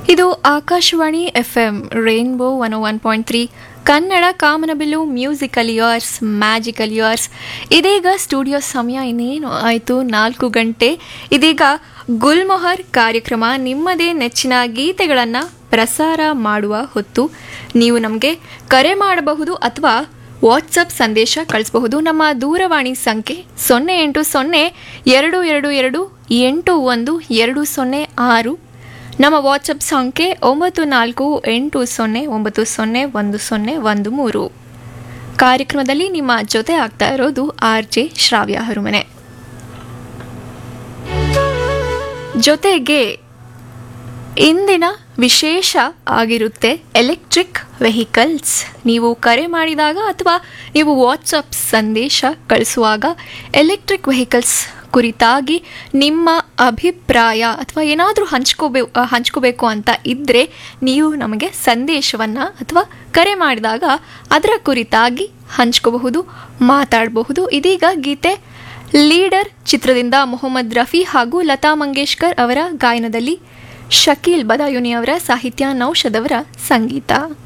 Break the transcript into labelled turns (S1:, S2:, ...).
S1: ಇದು Akashvani FM rainbow 101.3 Kannada ಕಾಮನಬಿಲ್ಲು musical years magical years. ಇದೀಗ studio ಸಮಯ ಇನ್ನೇನು ಆಯಿತು 4 ಗಂಟೆ. ಇದೀಗ ಗುಲ್ಮೊಹರ್ ಕಾರ್ಯಕ್ರಮ, ನಿಮ್ಮದೇ ನೆಚ್ಚಿನ ಗೀತೆಗಳನ್ನು ಪ್ರಸಾರ ಮಾಡುವ ಹೊತ್ತು. ನೀವು ನಮಗೆ ಕರೆ ಮಾಡಬಹುದು ಅಥವಾ ವಾಟ್ಸಪ್ ಸಂದೇಶ ಕಳಿಸಬಹುದು. ನಮ್ಮ ದೂರವಾಣಿ ಸಂಖ್ಯೆ 08020281206. ನಮ್ಮ ವಾಟ್ಸಪ್ ಸಂಖ್ಯೆ 9480901013. ಕಾರ್ಯಕ್ರಮದಲ್ಲಿ ನಿಮ್ಮ ಜೊತೆ ಆಗ್ತಾ ಇರೋದು RJ ಶ್ರಾವ್ಯ ಹರುಮನೆ. ಜೊತೆಗೆ ಇಂದಿನ ವಿಶೇಷ ಆಗಿರುತ್ತೆ ಎಲೆಕ್ಟ್ರಿಕ್ ವೆಹಿಕಲ್ಸ್. ನೀವು ಕರೆ ಮಾಡಿದಾಗ ಅಥವಾ ನೀವು ವಾಟ್ಸಪ್ ಸಂದೇಶ ಕಳಿಸುವಾಗ ಎಲೆಕ್ಟ್ರಿಕ್ ವೆಹಿಕಲ್ಸ್ ಕುರಿತಾಗಿ ನಿಮ್ಮ ಅಭಿಪ್ರಾಯ ಅಥವಾ ಏನಾದರೂ ಹಂಚ್ಕೋಬೇಕು ಅಂತ ಇದ್ದರೆ ನೀವು ನಮಗೆ ಸಂದೇಶವನ್ನು ಅಥವಾ ಕರೆ ಮಾಡಿದಾಗ ಅದರ ಕುರಿತಾಗಿ ಹಂಚ್ಕೋಬಹುದು, ಮಾತಾಡಬಹುದು. ಇದೀಗ ಗೀತೆ ಲೀಡರ್ ಚಿತ್ರದಿಂದ ಮೊಹಮ್ಮದ್ ರಫಿ ಹಾಗೂ ಲತಾ ಮಂಗೇಶ್ಕರ್ ಅವರ ಗಾಯನದಲ್ಲಿ, ಶಕೀಲ್ ಬದಾಯುನಿ ಅವರ ಸಾಹಿತ್ಯ, ನೌಷದ್ ಅವರ ಸಂಗೀತ.